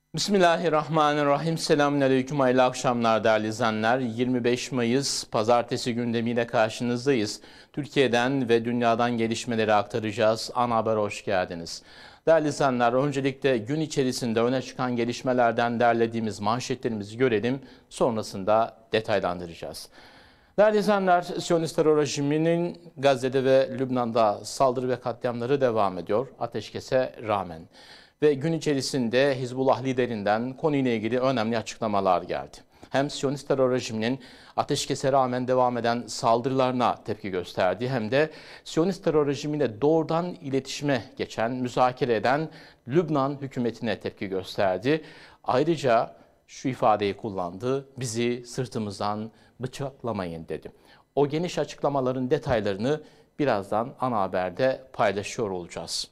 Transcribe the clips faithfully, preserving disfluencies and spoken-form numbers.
Bismillahirrahmanirrahim. Selamünaleyküm. Hayırlı akşamlar değerli izleyenler. yirmi beş Mayıs Pazartesi gündemiyle karşınızdayız. Türkiye'den ve dünyadan gelişmeleri aktaracağız. Ana haber hoş geldiniz. Değerli izleyenler, öncelikle gün içerisinde öne çıkan gelişmelerden derlediğimiz manşetlerimizi görelim. Sonrasında detaylandıracağız. Değerli izleyenler, Siyonist terör rejiminin Gazze'de ve Lübnan'da saldırı ve katliamları devam ediyor. Ateşkese rağmen. Ve gün içerisinde Hizbullah liderinden konuyla ilgili önemli açıklamalar geldi. Hem Siyonist terör rejiminin ateşkese rağmen devam eden saldırılarına tepki gösterdi, hem de Siyonist terör rejimiyle doğrudan iletişime geçen, müzakere eden Lübnan hükümetine tepki gösterdi. Ayrıca şu ifadeyi kullandı: bizi sırtımızdan bıçaklamayın dedi. O geniş açıklamaların detaylarını birazdan ana haberde paylaşıyor olacağız.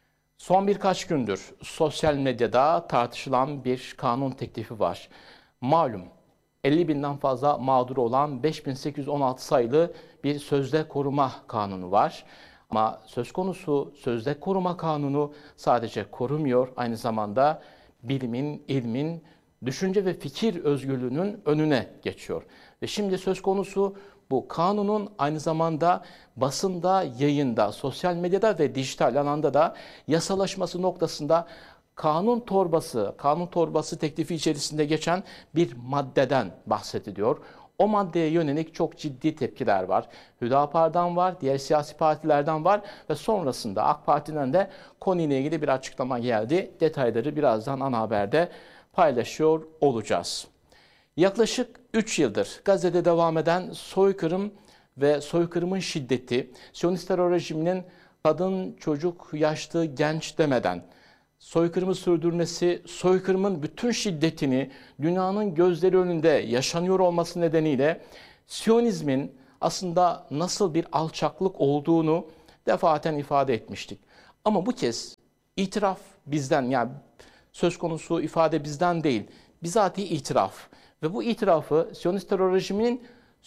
Son birkaç gündür sosyal medyada tartışılan bir kanun teklifi var. Malum elli binden fazla mağduru olan beş bin sekiz yüz on altı sayılı bir sözde koruma kanunu var. Ama söz konusu sözde koruma kanunu sadece korumuyor, aynı zamanda bilimin, ilmin, düşünce ve fikir özgürlüğünün önüne geçiyor. Ve şimdi söz konusu bu kanunun aynı zamanda basında, yayında, sosyal medyada ve dijital alanda da yasalaşması noktasında kanun torbası, kanun torbası teklifi içerisinde geçen bir maddeden bahsediliyor. O maddeye yönelik çok ciddi tepkiler var. Hüdapar'dan var, diğer siyasi partilerden var ve sonrasında AK Parti'den de konuyla ilgili bir açıklama geldi. Detayları birazdan ana haberde paylaşıyor olacağız. Yaklaşık üç yıldır Gazze'de devam eden soykırım ve soykırımın şiddeti, Siyonist terör rejiminin kadın, çocuk, yaşlı, genç demeden soykırımı sürdürmesi, soykırımın bütün şiddetini dünyanın gözleri önünde yaşanıyor olması nedeniyle Siyonizmin aslında nasıl bir alçaklık olduğunu defaten ifade etmiştik. Ama bu kez itiraf bizden, yani söz konusu ifade bizden değil, bizatihi itiraf. Ve bu itirafı Siyonist terör rejiminin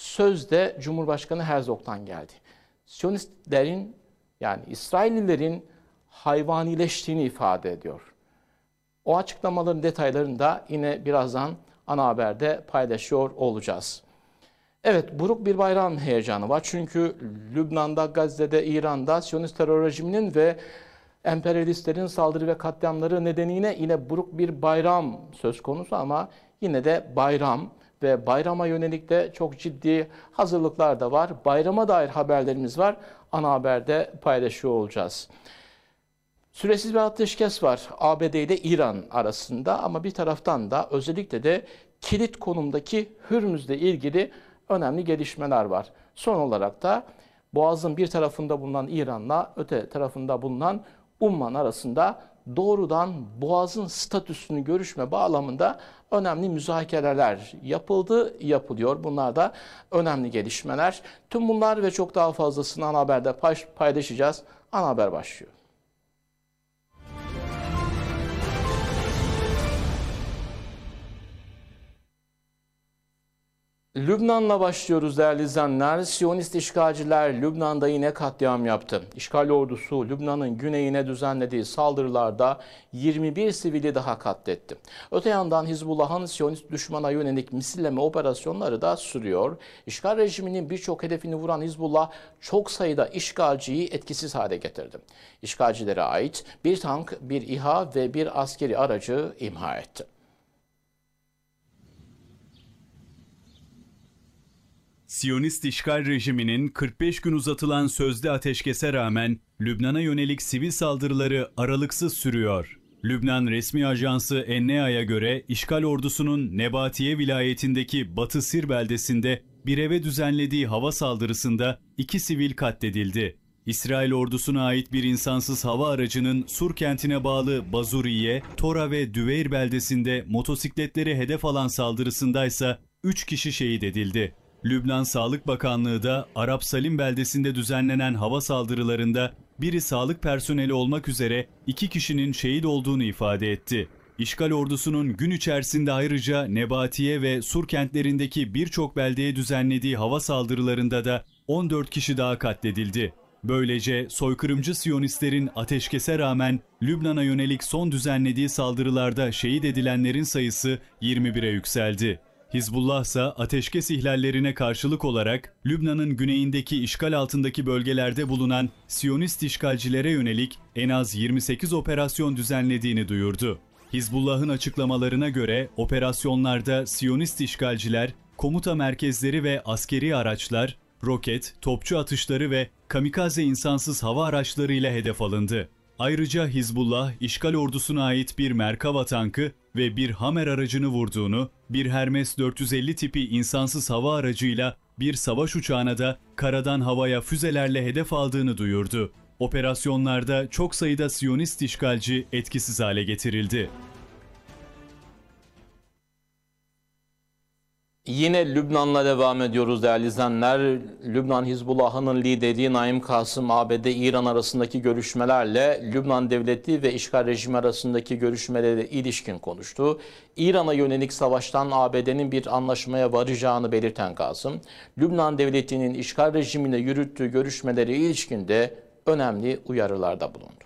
sözde Cumhurbaşkanı Herzog'tan geldi. Siyonistlerin, yani İsraillilerin hayvanileştiğini ifade ediyor. O açıklamaların detaylarını da yine birazdan ana haberde paylaşıyor olacağız. Evet, buruk bir bayram heyecanı var. Çünkü Lübnan'da, Gazze'de, İran'da Siyonist terör rejiminin ve emperyalistlerin saldırı ve katliamları nedeniyle yine buruk bir bayram söz konusu, ama yine de bayram ve bayrama yönelik de çok ciddi hazırlıklar da var. Bayrama dair haberlerimiz var. Ana haberde paylaşıyor olacağız. Süresiz bir ateşkes var A B D ile İran arasında, ama bir taraftan da özellikle de kilit konumdaki Hürmüz'le ilgili önemli gelişmeler var. Son olarak da Boğaz'ın bir tarafında bulunan İran'la öte tarafında bulunan Umman arasında doğrudan Boğaz'ın statüsünü görüşme bağlamında önemli müzakereler yapıldı, yapılıyor. Bunlar da önemli gelişmeler. Tüm bunlar ve çok daha fazlasını ana haberde paylaşacağız. Ana haber başlıyor. Lübnan'la başlıyoruz değerli izleyenler. Siyonist işgalciler Lübnan'da yine katliam yaptı. İşgal ordusu Lübnan'ın güneyine düzenlediği saldırılarda yirmi bir sivili daha katletti. Öte yandan Hizbullah'ın Siyonist düşmana yönelik misilleme operasyonları da sürüyor. İşgal rejiminin birçok hedefini vuran Hizbullah çok sayıda işgalciyi etkisiz hale getirdi. İşgalcilere ait bir tank, bir İHA ve bir askeri aracı imha etti. Siyonist işgal rejiminin kırk beş gün uzatılan sözde ateşkese rağmen Lübnan'a yönelik sivil saldırıları aralıksız sürüyor. Lübnan resmi ajansı N N A'ya göre işgal ordusunun Nebatiye vilayetindeki Batı Sir beldesinde bir eve düzenlediği hava saldırısında iki sivil katledildi. İsrail ordusuna ait bir insansız hava aracının Sur kentine bağlı Bazuriye, Tora ve Düveyr beldesinde motosikletleri hedef alan saldırısındaysa üç kişi şehit edildi. Lübnan Sağlık Bakanlığı da Arap Salim beldesinde düzenlenen hava saldırılarında biri sağlık personeli olmak üzere iki kişinin şehit olduğunu ifade etti. İşgal ordusunun gün içerisinde ayrıca Nebatiye ve Sur kentlerindeki birçok beldeye düzenlediği hava saldırılarında da on dört kişi daha katledildi. Böylece soykırımcı Siyonistlerin ateşkese rağmen Lübnan'a yönelik son düzenlediği saldırılarda şehit edilenlerin sayısı yirmi bire yükseldi. Hizbullah ise ateşkes ihlallerine karşılık olarak Lübnan'ın güneyindeki işgal altındaki bölgelerde bulunan Siyonist işgalcilere yönelik en az yirmi sekiz operasyon düzenlediğini duyurdu. Hizbullah'ın açıklamalarına göre operasyonlarda Siyonist işgalciler, komuta merkezleri ve askeri araçlar, roket, topçu atışları ve kamikaze insansız hava araçlarıyla hedef alındı. Ayrıca Hizbullah, işgal ordusuna ait bir Merkava tankı ve bir Hammer aracını vurduğunu, bir Hermes dört yüz elli tipi insansız hava aracıyla bir savaş uçağına da karadan havaya füzelerle hedef aldığını duyurdu. Operasyonlarda çok sayıda Siyonist işgalci etkisiz hale getirildi. Yine Lübnan'la devam ediyoruz değerli izleyenler. Lübnan Hizbullah'ın lideri Naim Kasım, A B D-İran arasındaki görüşmelerle Lübnan devleti ve işgal rejimi arasındaki görüşmelere ilişkin konuştu. İran'a yönelik savaştan A B D'nin bir anlaşmaya varacağını belirten Kasım, Lübnan devletinin işgal rejimine yürüttüğü görüşmelere ilişkin de önemli uyarılarda bulundu.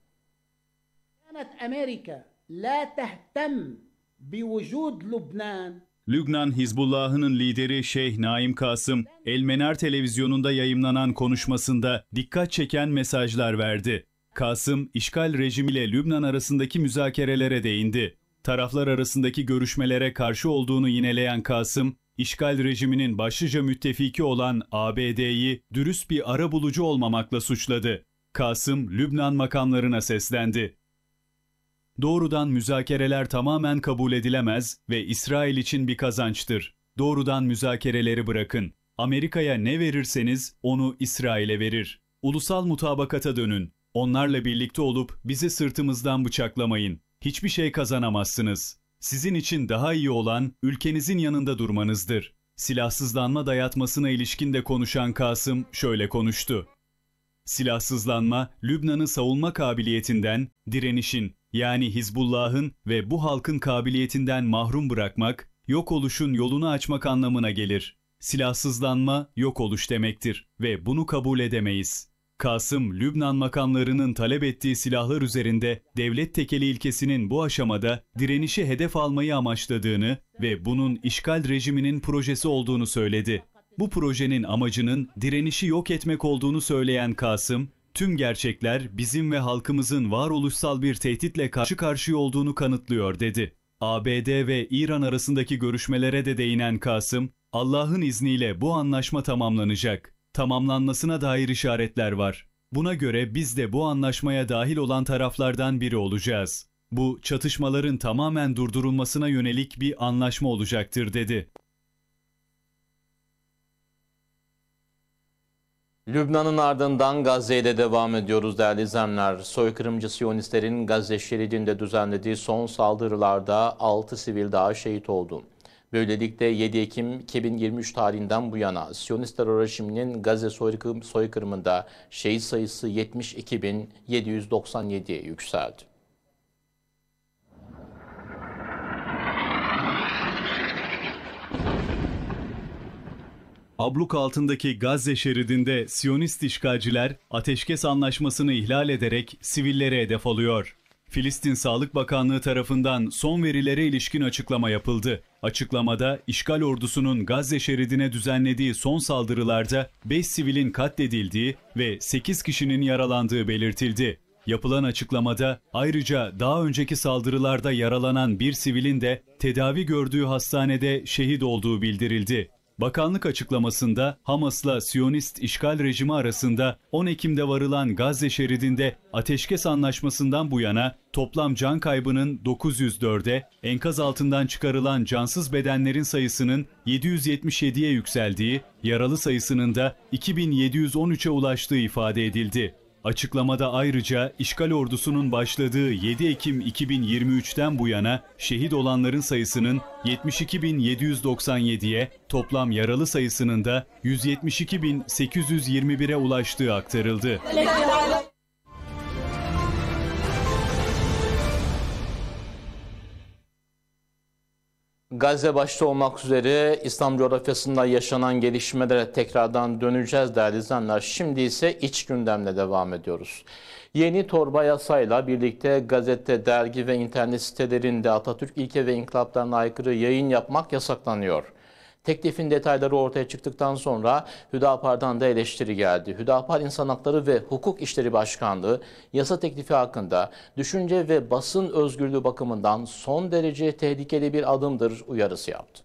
Amerika la tehtem biwujud Lübnan. Lübnan Hizbullah'ın lideri Şeyh Naim Kasım, El Menar televizyonunda yayımlanan konuşmasında dikkat çeken mesajlar verdi. Kasım, işgal rejimiyle Lübnan arasındaki müzakerelere değindi. Taraflar arasındaki görüşmelere karşı olduğunu yineleyen Kasım, işgal rejiminin başlıca müttefiki olan A B D'yi dürüst bir arabulucu olmamakla suçladı. Kasım, Lübnan makamlarına seslendi. Doğrudan müzakereler tamamen kabul edilemez ve İsrail için bir kazançtır. Doğrudan müzakereleri bırakın. Amerika'ya ne verirseniz onu İsrail'e verir. Ulusal mutabakata dönün. Onlarla birlikte olup bizi sırtımızdan bıçaklamayın. Hiçbir şey kazanamazsınız. Sizin için daha iyi olan ülkenizin yanında durmanızdır. Silahsızlanma dayatmasına ilişkin de konuşan Kasım şöyle konuştu. Silahsızlanma, Lübnan'ı savunma kabiliyetinden, direnişin, yani Hizbullah'ın ve bu halkın kabiliyetinden mahrum bırakmak, yok oluşun yolunu açmak anlamına gelir. Silahsızlanma, yok oluş demektir ve bunu kabul edemeyiz. Kasım, Lübnan makamlarının talep ettiği silahlar üzerinde devlet tekeli ilkesinin bu aşamada direnişi hedef almayı amaçladığını ve bunun işgal rejiminin projesi olduğunu söyledi. Bu projenin amacının direnişi yok etmek olduğunu söyleyen Kasım, tüm gerçekler bizim ve halkımızın varoluşsal bir tehditle karşı karşıya olduğunu kanıtlıyor dedi. A B D ve İran arasındaki görüşmelere de değinen Kasım, Allah'ın izniyle bu anlaşma tamamlanacak. Tamamlanmasına dair işaretler var. Buna göre biz de bu anlaşmaya dahil olan taraflardan biri olacağız. Bu çatışmaların tamamen durdurulmasına yönelik bir anlaşma olacaktır dedi. Lübnan'ın ardından Gazze'ye de devam ediyoruz değerli izleyenler. Soykırımcı Siyonistlerin Gazze şeridinde düzenlediği son saldırılarda altı sivil daha şehit oldu. Böylelikle yedi Ekim iki bin yirmi üç tarihinden bu yana Siyonist terör rejiminin Gazze soykırım, soykırımında şehit sayısı yetmiş iki bin yedi yüz doksan yediye yükseldi. Abluk altındaki Gazze şeridinde Siyonist işgalciler ateşkes anlaşmasını ihlal ederek sivillere hedef alıyor. Filistin Sağlık Bakanlığı tarafından son verilere ilişkin açıklama yapıldı. Açıklamada işgal ordusunun Gazze şeridine düzenlediği son saldırılarda beş sivilin katledildiği ve sekiz kişinin yaralandığı belirtildi. Yapılan açıklamada ayrıca daha önceki saldırılarda yaralanan bir sivilin de tedavi gördüğü hastanede şehit olduğu bildirildi. Bakanlık açıklamasında Hamas'la Siyonist işgal rejimi arasında on Ekim'de varılan Gazze şeridinde ateşkes anlaşmasından bu yana toplam can kaybının dokuz yüz dörde, enkaz altından çıkarılan cansız bedenlerin sayısının yedi yüz yetmiş yediye yükseldiği, yaralı sayısının da iki bin yedi yüz on üçe ulaştığı ifade edildi. Açıklamada ayrıca işgal ordusunun başladığı yedi Ekim iki bin yirmi üçten bu yana şehit olanların sayısının yetmiş iki bin yedi yüz doksan yediye, toplam yaralı sayısının da yüz yetmiş iki bin sekiz yüz yirmi bire ulaştığı aktarıldı. Gazze başta olmak üzere İslam coğrafyasında yaşanan gelişmelere tekrardan döneceğiz değerli izleyenler. Şimdi ise iç gündemle devam ediyoruz. Yeni torba yasayla birlikte gazete, dergi ve internet sitelerinde Atatürk ilke ve inkılaplarına aykırı yayın yapmak yasaklanıyor. Teklifin detayları ortaya çıktıktan sonra Hüdapar'dan da eleştiri geldi. Hüdapar İnsan Hakları ve Hukuk İşleri Başkanlığı yasa teklifi hakkında düşünce ve basın özgürlüğü bakımından son derece tehlikeli bir adımdır uyarısı yaptı.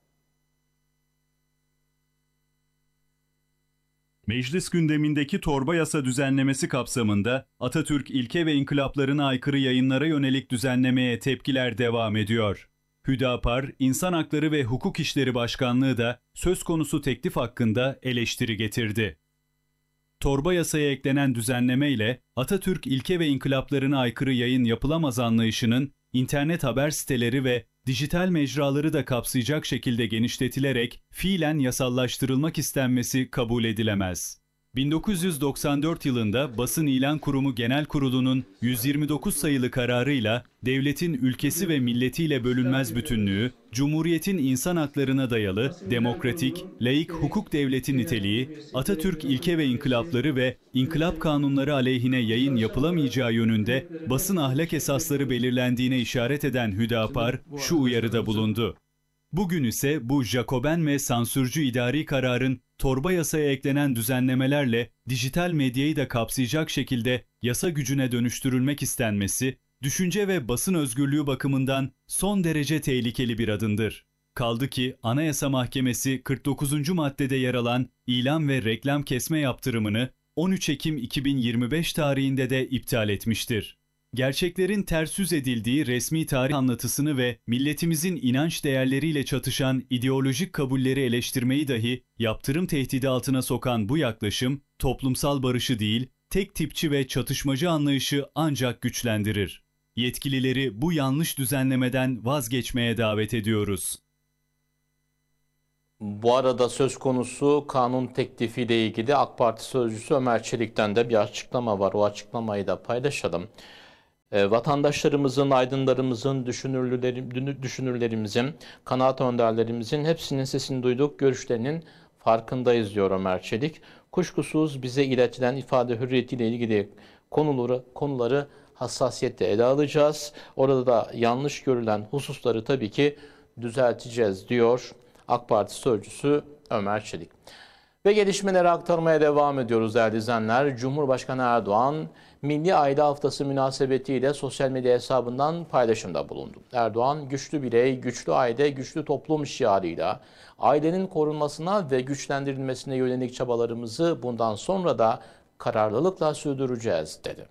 Meclis gündemindeki torba yasa düzenlemesi kapsamında Atatürk ilke ve inkılaplarına aykırı yayınlara yönelik düzenlemeye tepkiler devam ediyor. Hüdapar, İnsan Hakları ve Hukuk İşleri Başkanlığı da söz konusu teklif hakkında eleştiri getirdi. Torba yasaya eklenen düzenleme ile Atatürk ilke ve inkılaplarına aykırı yayın yapılamaz anlayışının internet haber siteleri ve dijital mecraları da kapsayacak şekilde genişletilerek fiilen yasallaştırılmak istenmesi kabul edilemez. bin dokuz yüz doksan dört yılında Basın İlan Kurumu Genel Kurulu'nun yüz yirmi dokuz sayılı kararıyla devletin ülkesi ve milletiyle bölünmez bütünlüğü, Cumhuriyetin insan haklarına dayalı, demokratik, laik hukuk devleti niteliği, Atatürk ilke ve inkılapları ve inkılap kanunları aleyhine yayın yapılamayacağı yönünde basın ahlak esasları belirlendiğine işaret eden Hüdapar şu uyarıda bulundu. Bugün ise bu Jacoben ve sansürcü idari kararın torba yasaya eklenen düzenlemelerle dijital medyayı da kapsayacak şekilde yasa gücüne dönüştürülmek istenmesi, düşünce ve basın özgürlüğü bakımından son derece tehlikeli bir adımdır. Kaldı ki Anayasa Mahkemesi kırk dokuzuncu maddede yer alan ilan ve reklam kesme yaptırımını on üç Ekim iki bin yirmi beş tarihinde de iptal etmiştir. Gerçeklerin ters yüz edildiği resmi tarih anlatısını ve milletimizin inanç değerleriyle çatışan ideolojik kabulleri eleştirmeyi dahi yaptırım tehdidi altına sokan bu yaklaşım, toplumsal barışı değil, tek tipçi ve çatışmacı anlayışı ancak güçlendirir. Yetkilileri bu yanlış düzenlemeden vazgeçmeye davet ediyoruz. Bu arada söz konusu kanun teklifiyle ilgili AK Parti sözcüsü Ömer Çelik'ten de bir açıklama var. O açıklamayı da paylaşalım. E, vatandaşlarımızın, aydınlarımızın, düşünürlerim, düşünürlerimizin, kanaat önderlerimizin hepsinin sesini duyduk, görüşlerinin farkındayız diyor Ömer Çelik. Kuşkusuz bize iletilen ifade hürriyetiyle ilgili konuları, konuları hassasiyetle ele alacağız. Orada da yanlış görülen hususları tabii ki düzelteceğiz diyor AK Parti sözcüsü Ömer Çelik. Ve gelişmeleri aktarmaya devam ediyoruz değerli izleyenler. Cumhurbaşkanı Erdoğan, Milli Aile Haftası münasebetiyle sosyal medya hesabından paylaşımda bulundu. Erdoğan, güçlü birey, güçlü aile, güçlü toplum şiarıyla ailenin korunmasına ve güçlendirilmesine yönelik çabalarımızı bundan sonra da kararlılıkla sürdüreceğiz dedi.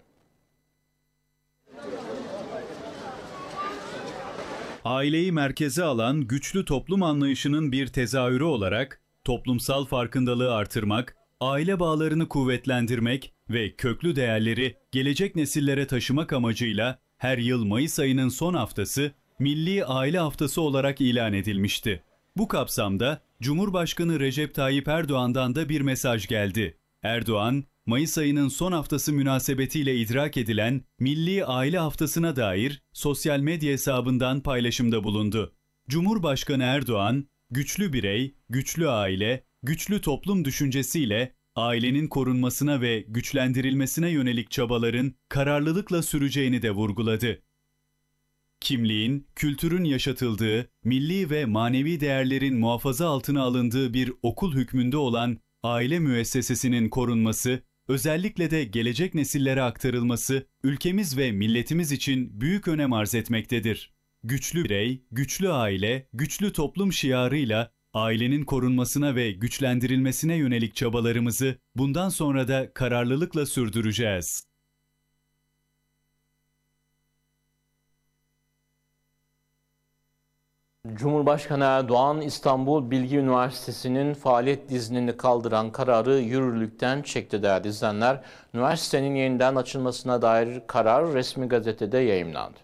Aileyi merkeze alan güçlü toplum anlayışının bir tezahürü olarak toplumsal farkındalığı artırmak, aile bağlarını kuvvetlendirmek ve köklü değerleri gelecek nesillere taşımak amacıyla her yıl Mayıs ayının son haftası Milli Aile Haftası olarak ilan edilmişti. Bu kapsamda Cumhurbaşkanı Recep Tayyip Erdoğan'dan da bir mesaj geldi. Erdoğan, Mayıs ayının son haftası münasebetiyle idrak edilen Milli Aile Haftası'na dair sosyal medya hesabından paylaşımda bulundu. Cumhurbaşkanı Erdoğan, güçlü birey, güçlü aile, güçlü toplum düşüncesiyle ailenin korunmasına ve güçlendirilmesine yönelik çabaların kararlılıkla süreceğini de vurguladı. Kimliğin, kültürün yaşatıldığı, milli ve manevi değerlerin muhafaza altına alındığı bir okul hükmünde olan aile müessesesinin korunması, özellikle de gelecek nesillere aktarılması, ülkemiz ve milletimiz için büyük önem arz etmektedir. Güçlü birey, güçlü aile, güçlü toplum şiarıyla ailenin korunmasına ve güçlendirilmesine yönelik çabalarımızı bundan sonra da kararlılıkla sürdüreceğiz. Cumhurbaşkanı Erdoğan, İstanbul Bilgi Üniversitesi'nin faaliyet iznini kaldıran kararı yürürlükten çekti değerli izleyenler. Üniversitenin yeniden açılmasına dair karar resmi gazetede yayımlandı.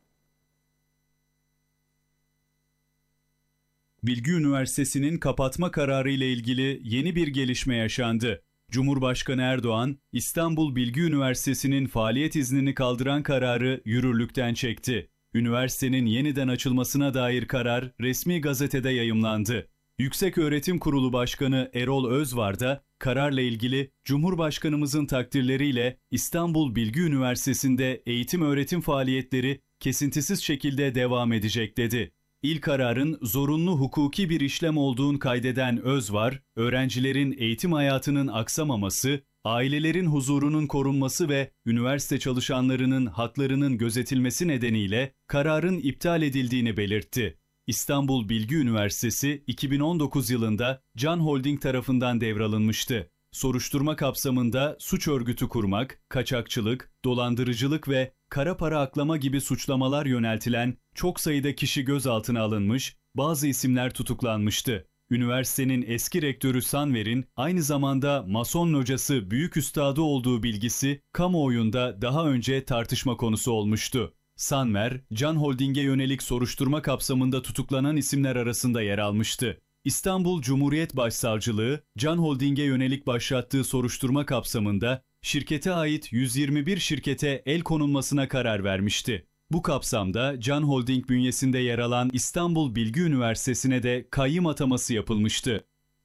Bilgi Üniversitesi'nin kapatma kararı ile ilgili yeni bir gelişme yaşandı. Cumhurbaşkanı Erdoğan, İstanbul Bilgi Üniversitesi'nin faaliyet iznini kaldıran kararı yürürlükten çekti. Üniversitenin yeniden açılmasına dair karar resmi gazetede yayımlandı. Yükseköğretim Kurulu Başkanı Erol Özvar da kararla ilgili Cumhurbaşkanımızın takdirleriyle İstanbul Bilgi Üniversitesi'nde eğitim öğretim faaliyetleri kesintisiz şekilde devam edecek dedi. İlk kararın zorunlu hukuki bir işlem olduğunu kaydeden Özvar, öğrencilerin eğitim hayatının aksamaması, ailelerin huzurunun korunması ve üniversite çalışanlarının haklarının gözetilmesi nedeniyle kararın iptal edildiğini belirtti. İstanbul Bilgi Üniversitesi iki bin on dokuz yılında Can Holding tarafından devralınmıştı. Soruşturma kapsamında suç örgütü kurmak, kaçakçılık, dolandırıcılık ve kara para aklama gibi suçlamalar yöneltilen çok sayıda kişi gözaltına alınmış, bazı isimler tutuklanmıştı. Üniversitenin eski rektörü Sanver'in aynı zamanda Mason locası büyük üstadı olduğu bilgisi kamuoyunda daha önce tartışma konusu olmuştu. Sanver, Can Holding'e yönelik soruşturma kapsamında tutuklanan isimler arasında yer almıştı. İstanbul Cumhuriyet Başsavcılığı, Can Holding'e yönelik başlattığı soruşturma kapsamında şirkete ait yüz yirmi bir şirkete el konulmasına karar vermişti. Bu kapsamda Can Holding bünyesinde yer alan İstanbul Bilgi Üniversitesi'ne de kayyım ataması yapılmıştı.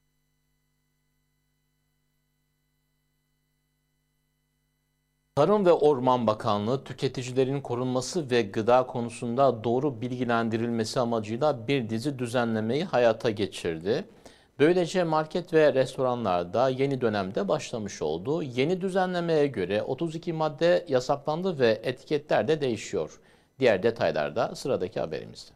Tarım ve Orman Bakanlığı, tüketicilerin korunması ve gıda konusunda doğru bilgilendirilmesi amacıyla bir dizi düzenlemeyi hayata geçirdi. Böylece market ve restoranlarda yeni dönemde başlamış oldu. Yeni düzenlemeye göre otuz iki madde yasaklandı ve etiketler de değişiyor. Diğer detaylar da sıradaki haberimizde.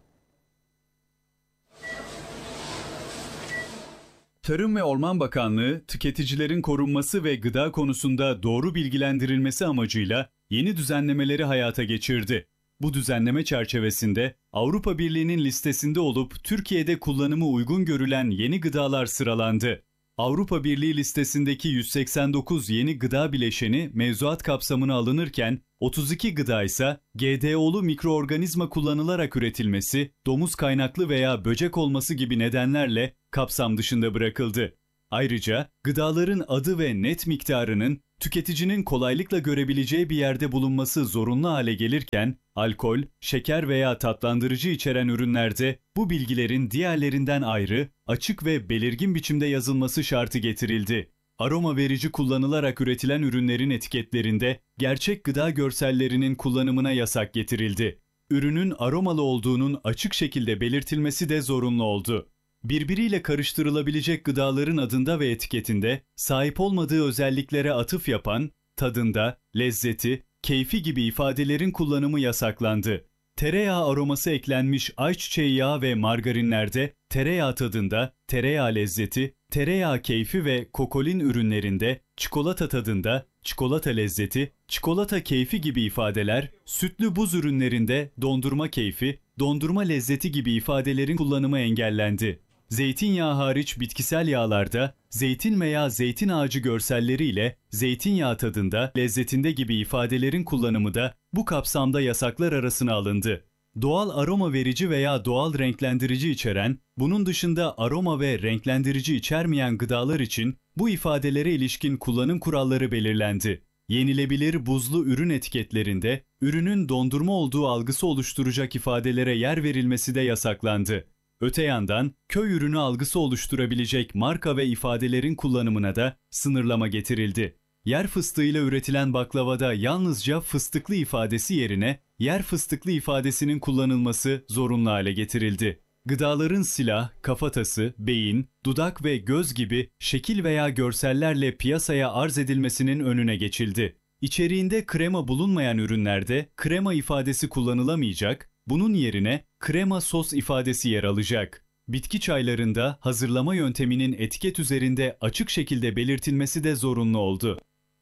Tarım ve Orman Bakanlığı, tüketicilerin korunması ve gıda konusunda doğru bilgilendirilmesi amacıyla yeni düzenlemeleri hayata geçirdi. Bu düzenleme çerçevesinde Avrupa Birliği'nin listesinde olup Türkiye'de kullanımı uygun görülen yeni gıdalar sıralandı. Avrupa Birliği listesindeki yüz seksen dokuz yeni gıda bileşeni mevzuat kapsamına alınırken otuz iki gıda ise G D O'lu mikroorganizma kullanılarak üretilmesi, domuz kaynaklı veya böcek olması gibi nedenlerle kapsam dışında bırakıldı. Ayrıca gıdaların adı ve net miktarının tüketicinin kolaylıkla görebileceği bir yerde bulunması zorunlu hale gelirken, alkol, şeker veya tatlandırıcı içeren ürünlerde bu bilgilerin diğerlerinden ayrı, açık ve belirgin biçimde yazılması şartı getirildi. Aroma verici kullanılarak üretilen ürünlerin etiketlerinde gerçek gıda görsellerinin kullanımına yasak getirildi. Ürünün aromalı olduğunun açık şekilde belirtilmesi de zorunlu oldu. Birbiriyle karıştırılabilecek gıdaların adında ve etiketinde sahip olmadığı özelliklere atıf yapan, tadında, lezzeti, keyfi gibi ifadelerin kullanımı yasaklandı. Tereyağı aroması eklenmiş ayçiçeği yağı ve margarinlerde tereyağı tadında, tereyağı lezzeti, tereyağı keyfi ve kokolin ürünlerinde çikolata tadında, çikolata lezzeti, çikolata keyfi gibi ifadeler, sütlü buz ürünlerinde dondurma keyfi, dondurma lezzeti gibi ifadelerin kullanımı engellendi. Zeytinyağı hariç bitkisel yağlarda zeytin veya zeytin ağacı görselleriyle zeytinyağı tadında, lezzetinde gibi ifadelerin kullanımı da bu kapsamda yasaklar arasına alındı. Doğal aroma verici veya doğal renklendirici içeren, bunun dışında aroma ve renklendirici içermeyen gıdalar için bu ifadelere ilişkin kullanım kuralları belirlendi. Yenilebilir buzlu ürün etiketlerinde ürünün dondurma olduğu algısı oluşturacak ifadelere yer verilmesi de yasaklandı. Öte yandan köy ürünü algısı oluşturabilecek marka ve ifadelerin kullanımına da sınırlama getirildi. Yer fıstığıyla üretilen baklavada yalnızca fıstıklı ifadesi yerine yer fıstıklı ifadesinin kullanılması zorunlu hale getirildi. Gıdaların silah, kafatası, beyin, dudak ve göz gibi şekil veya görsellerle piyasaya arz edilmesinin önüne geçildi. İçeriğinde krema bulunmayan ürünlerde krema ifadesi kullanılamayacak, bunun yerine krema sos ifadesi yer alacak. Bitki çaylarında hazırlama yönteminin etiket üzerinde açık şekilde belirtilmesi de zorunlu oldu.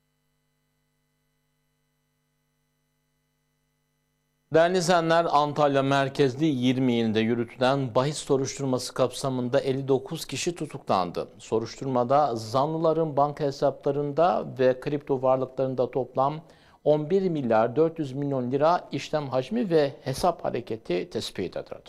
Değerli izleyenler, Antalya merkezli yirmi ilde yürütülen bahis soruşturması kapsamında elli dokuz kişi tutuklandı. Soruşturmada zanlıların banka hesaplarında ve kripto varlıklarında toplam on bir milyar dört yüz milyon lira işlem hacmi ve hesap hareketi tespit edildi.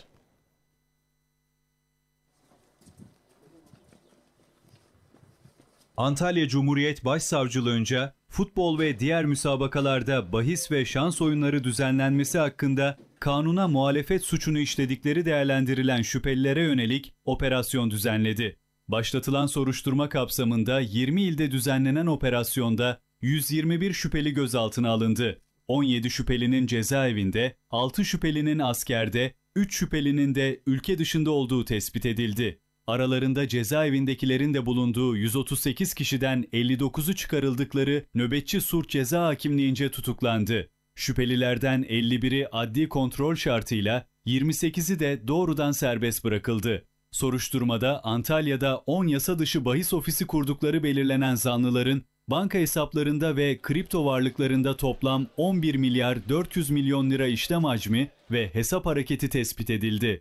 Antalya Cumhuriyet Başsavcılığınca futbol ve diğer müsabakalarda bahis ve şans oyunları düzenlenmesi hakkında kanuna muhalefet suçunu işledikleri değerlendirilen şüphelilere yönelik operasyon düzenledi. Başlatılan soruşturma kapsamında yirmi ilde düzenlenen operasyonda yüz yirmi bir şüpheli gözaltına alındı. on yedi şüphelinin cezaevinde, altı şüphelinin askerde, üç şüphelinin de ülke dışında olduğu tespit edildi. Aralarında cezaevindekilerin de bulunduğu yüz otuz sekiz kişiden elli dokuzu çıkarıldıkları nöbetçi Surç Ceza Hakimliğince tutuklandı. Şüphelilerden elli biri adli kontrol şartıyla, yirmi sekizi de doğrudan serbest bırakıldı. Soruşturmada Antalya'da on yasa dışı bahis ofisi kurdukları belirlenen zanlıların banka hesaplarında ve kripto varlıklarında toplam on bir milyar dört yüz milyon lira işlem hacmi ve hesap hareketi tespit edildi.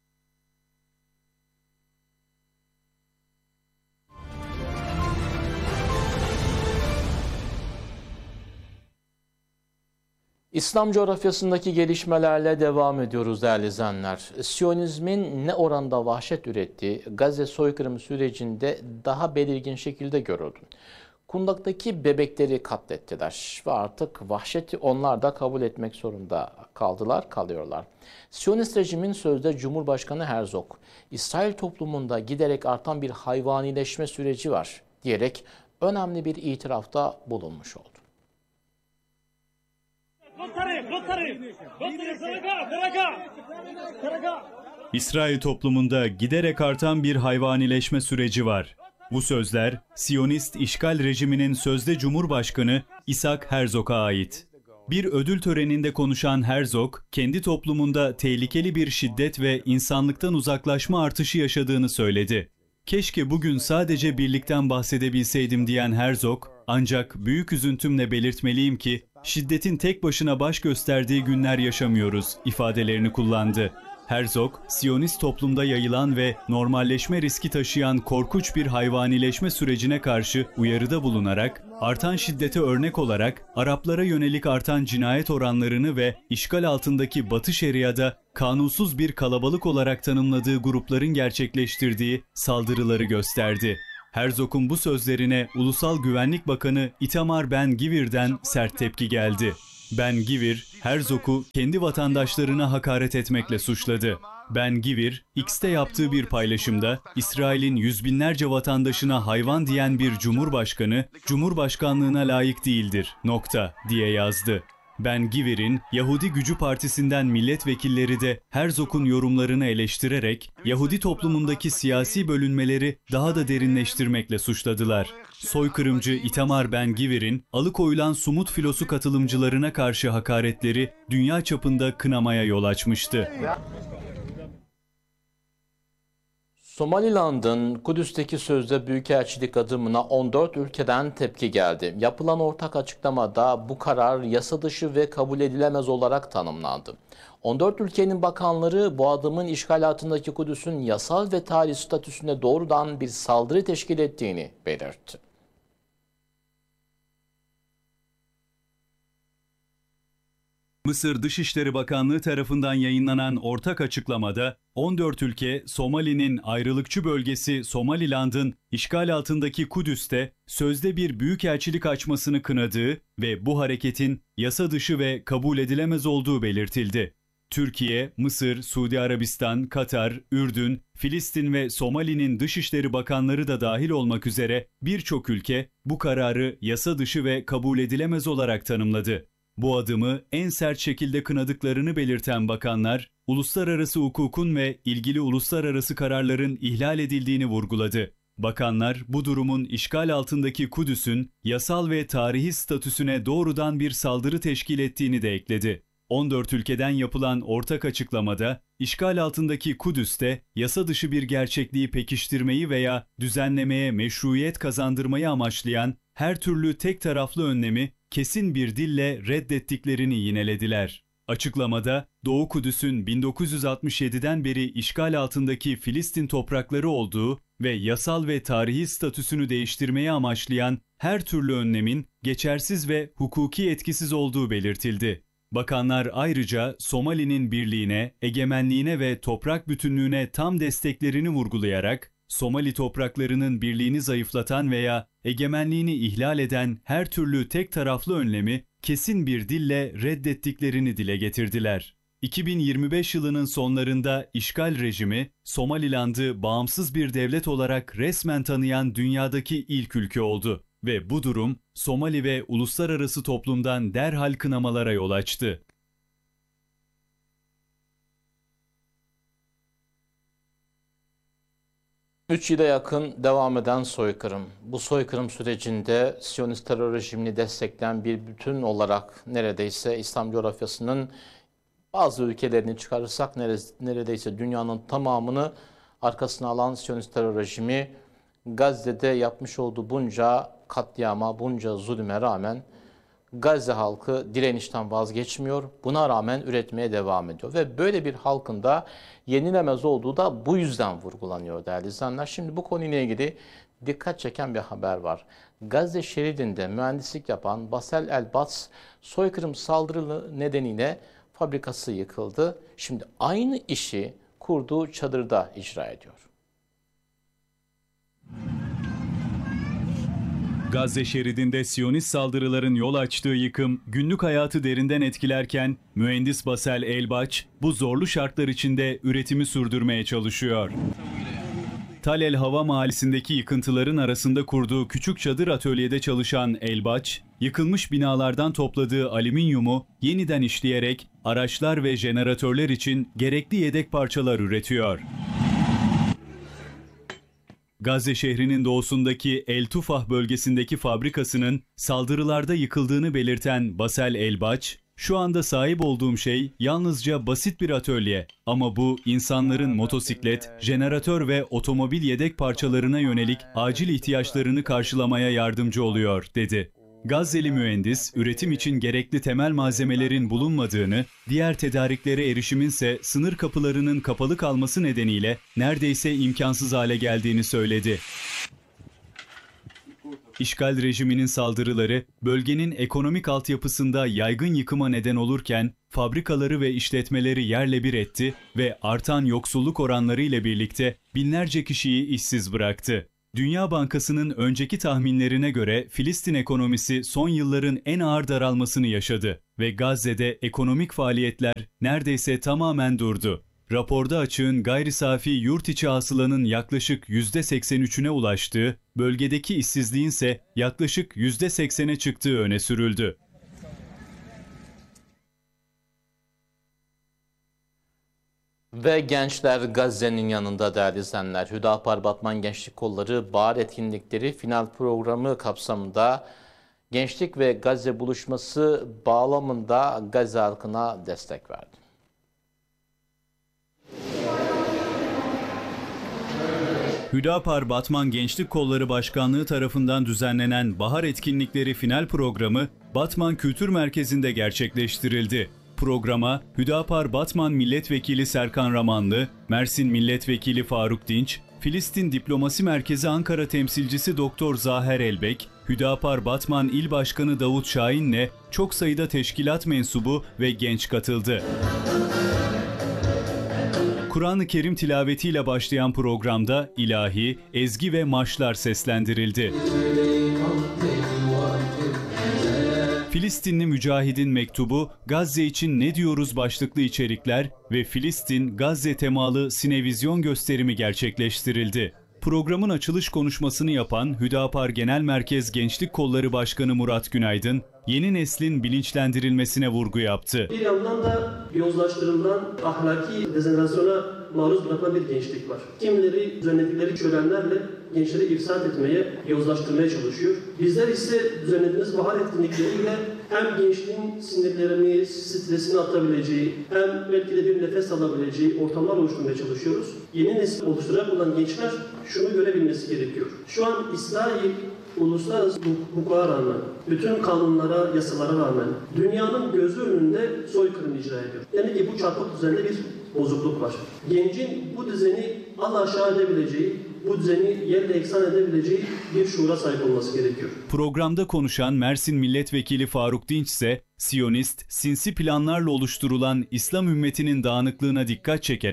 İslam coğrafyasındaki gelişmelerle devam ediyoruz değerli izleyenler. Siyonizmin ne oranda vahşet ürettiği Gazze soykırımı sürecinde daha belirgin şekilde görüldü. Kundak'taki bebekleri katlettiler ve artık vahşeti onlar da kabul etmek zorunda kaldılar, kalıyorlar. Siyonist rejimin sözde Cumhurbaşkanı Herzog, İsrail toplumunda giderek artan bir hayvanileşme süreci var diyerek önemli bir itirafta bulunmuş oldu. İsrail toplumunda giderek artan bir hayvanileşme süreci var. Bu sözler Siyonist işgal rejiminin sözde Cumhurbaşkanı İshak Herzog'a ait. Bir ödül töreninde konuşan Herzog, kendi toplumunda tehlikeli bir şiddet ve insanlıktan uzaklaşma artışı yaşadığını söyledi. Keşke bugün sadece birlikten bahsedebilseydim diyen Herzog, ancak büyük üzüntümle belirtmeliyim ki şiddetin tek başına baş gösterdiği günler yaşamıyoruz ifadelerini kullandı. Herzog, Siyonist toplumda yayılan ve normalleşme riski taşıyan korkunç bir hayvanileşme sürecine karşı uyarıda bulunarak, artan şiddete örnek olarak Araplara yönelik artan cinayet oranlarını ve işgal altındaki Batı Şeria'da kanunsuz bir kalabalık olarak tanımladığı grupların gerçekleştirdiği saldırıları gösterdi. Herzog'un bu sözlerine Ulusal Güvenlik Bakanı Itamar Ben-Gvir'den sert tepki geldi. Ben-Gvir, Herzog'u kendi vatandaşlarına hakaret etmekle suçladı. Ben-Gvir, X'te yaptığı bir paylaşımda İsrail'in yüz binlerce vatandaşına hayvan diyen bir cumhurbaşkanı, Cumhurbaşkanlığına layık değildir, nokta diye yazdı. Ben-Gvir'in Yahudi Gücü Partisi'nden milletvekilleri de Herzog'un yorumlarını eleştirerek Yahudi toplumundaki siyasi bölünmeleri daha da derinleştirmekle suçladılar. Soykırımcı Itamar Ben-Gvir'in alıkoyulan Sumut filosu katılımcılarına karşı hakaretleri dünya çapında kınamaya yol açmıştı. Somaliland'ın Kudüs'teki sözde büyükelçilik adımına on dört ülkeden tepki geldi. Yapılan ortak açıklamada bu karar yasa dışı ve kabul edilemez olarak tanımlandı. on dört ülkenin bakanları bu adımın işgal altındaki Kudüs'ün yasal ve tarihi statüsüne doğrudan bir saldırı teşkil ettiğini belirtti. Mısır Dışişleri Bakanlığı tarafından yayınlanan ortak açıklamada on dört ülke Somali'nin ayrılıkçı bölgesi Somaliland'ın işgal altındaki Kudüs'te sözde bir büyükelçilik açmasını kınadığı ve bu hareketin yasa dışı ve kabul edilemez olduğu belirtildi. Türkiye, Mısır, Suudi Arabistan, Katar, Ürdün, Filistin ve Somali'nin Dışişleri Bakanları da dahil olmak üzere birçok ülke bu kararı yasa dışı ve kabul edilemez olarak tanımladı. Bu adımı en sert şekilde kınadıklarını belirten bakanlar, uluslararası hukukun ve ilgili uluslararası kararların ihlal edildiğini vurguladı. Bakanlar, bu durumun işgal altındaki Kudüs'ün yasal ve tarihi statüsüne doğrudan bir saldırı teşkil ettiğini de ekledi. on dört ülkeden yapılan ortak açıklamada, işgal altındaki Kudüs'te yasa dışı bir gerçekliği pekiştirmeyi veya düzenlemeye meşruiyet kazandırmayı amaçlayan her türlü tek taraflı önlemi kesin bir dille reddettiklerini yinelediler. Açıklamada, Doğu Kudüs'ün bin dokuz yüz altmış yediden beri işgal altındaki Filistin toprakları olduğu ve yasal ve tarihi statüsünü değiştirmeyi amaçlayan her türlü önlemin geçersiz ve hukuki etkisiz olduğu belirtildi. Bakanlar ayrıca Somali'nin birliğine, egemenliğine ve toprak bütünlüğüne tam desteklerini vurgulayarak, Somali topraklarının birliğini zayıflatan veya egemenliğini ihlal eden her türlü tek taraflı önlemi kesin bir dille reddettiklerini dile getirdiler. iki bin yirmi beş yılının sonlarında işgal rejimi, Somaliland'ı bağımsız bir devlet olarak resmen tanıyan dünyadaki ilk ülke oldu ve bu durum Somali ve uluslararası toplumdan derhal kınamalara yol açtı. Üç yıla yakın devam eden soykırım. Bu soykırım sürecinde Siyonist terör rejimini destekleyen bir bütün olarak neredeyse İslam coğrafyasının bazı ülkelerini çıkarırsak neredeyse dünyanın tamamını arkasına alan Siyonist terör rejimi Gazze'de yapmış olduğu bunca katliama, bunca zulüme rağmen Gazze halkı direnişten vazgeçmiyor. Buna rağmen üretmeye devam ediyor. Ve böyle bir halkın da yenilemez olduğu da bu yüzden vurgulanıyor değerli izleyenler. Şimdi bu konuyla ilgili dikkat çeken bir haber var. Gazze şeridinde mühendislik yapan Basel El-Bats soykırım saldırı nedeniyle fabrikası yıkıldı. Şimdi aynı işi kurduğu çadırda icra ediyor. Gazze şeridinde Siyonist saldırıların yol açtığı yıkım günlük hayatı derinden etkilerken mühendis Basel El-Baç bu zorlu şartlar içinde üretimi sürdürmeye çalışıyor. Tal El Hava mahallesindeki yıkıntıların arasında kurduğu küçük çadır atölyede çalışan El-Baç, yıkılmış binalardan topladığı alüminyumu yeniden işleyerek araçlar ve jeneratörler için gerekli yedek parçalar üretiyor. Gazze şehrinin doğusundaki El Tufah bölgesindeki fabrikasının saldırılarda yıkıldığını belirten Basel El-Baç, "Şu anda sahip olduğum şey yalnızca basit bir atölye ama bu insanların motosiklet, jeneratör ve otomobil yedek parçalarına yönelik acil ihtiyaçlarını karşılamaya yardımcı oluyor," dedi. Gazze'li mühendis, üretim için gerekli temel malzemelerin bulunmadığını, diğer tedariklere erişiminse sınır kapılarının kapalı kalması nedeniyle neredeyse imkansız hale geldiğini söyledi. İşgal rejiminin saldırıları bölgenin ekonomik altyapısında yaygın yıkıma neden olurken fabrikaları ve işletmeleri yerle bir etti ve artan yoksulluk oranları ile birlikte binlerce kişiyi işsiz bıraktı. Dünya Bankası'nın önceki tahminlerine göre Filistin ekonomisi son yılların en ağır daralmasını yaşadı ve Gazze'de ekonomik faaliyetler neredeyse tamamen durdu. Raporda açığın gayri safi yurt içi hasılanın yaklaşık yüzde seksen üçüne ulaştığı, bölgedeki işsizliğin ise yaklaşık yüzde seksene çıktığı öne sürüldü. Ve gençler Gazze'nin yanında değerli izleyenler. Hüdapar Batman Gençlik Kolları Bahar Etkinlikleri final programı kapsamında Gençlik ve Gazze buluşması bağlamında Gazze halkına destek verdi. Hüdapar Batman Gençlik Kolları Başkanlığı tarafından düzenlenen Bahar Etkinlikleri final programı Batman Kültür Merkezi'nde gerçekleştirildi. Programa Hüdapar Batman Milletvekili Serkan Ramanlı, Mersin Milletvekili Faruk Dinç, Filistin Diplomasi Merkezi Ankara temsilcisi Doktor Zaher Elbek, Hüdapar Batman İl Başkanı Davut Şahin'le çok sayıda teşkilat mensubu ve genç katıldı. Kur'an-ı Kerim tilavetiyle başlayan programda ilahi, ezgi ve marşlar seslendirildi. Filistinli Mücahid'in mektubu, Gazze için ne diyoruz başlıklı içerikler ve Filistin Gazze temalı sinevizyon gösterimi gerçekleştirildi. Programın açılış konuşmasını yapan Hüdapar Genel Merkez Gençlik Kolları Başkanı Murat Günaydın, yeni neslin bilinçlendirilmesine vurgu yaptı. Bir yandan da yozlaştırılan, ahlaki dezenerasyona maruz bırakılan bir gençlik var. Kimileri düzenledikleri törenlerle gençleri ifsad etmeye, yozlaştırmaya çalışıyor. Bizler ise düzenlediğimiz bahar etkinlikleriyle hem gençliğin sinirlerini, stresini atabileceği, hem belki de bir nefes alabileceği ortamlar oluşturmaya çalışıyoruz. Yeni nesil oluşturacak olan gençler şunu görebilmesi gerekiyor. Şu an İsrail, uluslararası hukuka rağmen, bütün kanunlara, yasalara rağmen dünyanın gözü önünde soykırım icra ediyor. Yani ki bu çarpık düzende bir bozukluk var. Gencin bu düzeni al aşağı edebileceği, bu düzeni yerle eksan edebileceği bir şuura sahip olması gerekiyor. Programda konuşan Mersin Milletvekili Faruk Dinç ise Siyonist, sinsi planlarla oluşturulan İslam ümmetinin dağınıklığına dikkat çekerek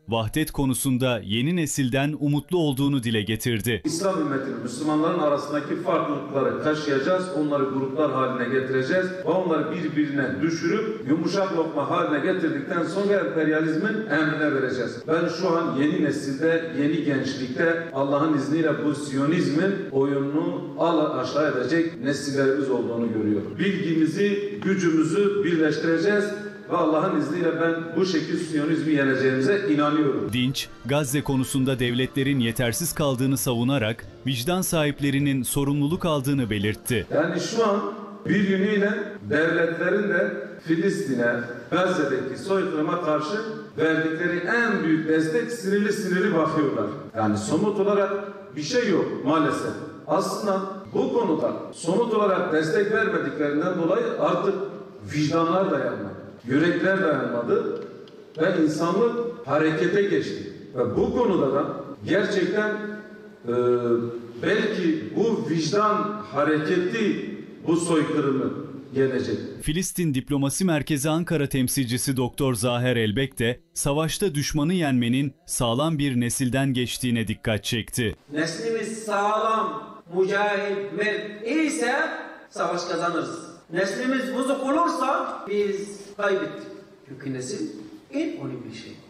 vahdet konusunda yeni nesilden umutlu olduğunu dile getirdi. İslam ümmetinin, Müslümanların arasındaki farklılıkları taşıyacağız, onları gruplar haline getireceğiz ve onları birbirine düşürüp yumuşak lokma haline getirdikten sonra emperyalizmin emrine vereceğiz. Ben şu an yeni nesilde, yeni gençlikte Allah'ın izniyle bu Siyonizmin oyununu al aşağı edecek nesillerimiz olduğunu görüyorum. Bilgimizi, gücümüzü birleştireceğiz ve Allah'ın izniyle ben bu şekilde Siyonizmi yeneceğimize inanıyorum. Dinç, Gazze konusunda devletlerin yetersiz kaldığını savunarak vicdan sahiplerinin sorumluluk aldığını belirtti. Yani şu an bir yönüyle devletlerin de Filistin'e, Gazze'deki soykırıma karşı verdikleri en büyük destek sinirli sinirli bakıyorlar. Yani somut olarak bir şey yok maalesef. Aslında bu konuda somut olarak destek vermediklerinden dolayı artık vicdanlar dayanmadı, yürekler dayanmadı ve insanlık harekete geçti. Ve bu konuda da gerçekten e, belki bu vicdan hareketi bu soykırımı yenecek. Filistin Diplomasi Merkezi Ankara temsilcisi Doktor Zaher Elbek de savaşta düşmanı yenmenin sağlam bir nesilden geçtiğine dikkat çekti. Neslimiz sağlam, mücahit, mert ise savaş kazanırız. Neslimiz bozuk olursa biz kaybettik. Çünkü nesil en önemli şey.